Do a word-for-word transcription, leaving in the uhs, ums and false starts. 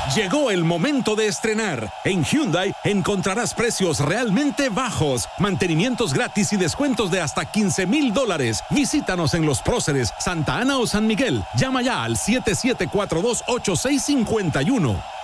Llegó el momento de estrenar. En Hyundai encontrarás precios realmente bajos, mantenimientos gratis y descuentos de hasta quince mil dólares. Visítanos en Los Próceres, Santa Ana o San Miguel. Llama ya al siete siete cuatro dos, ocho seis cinco uno.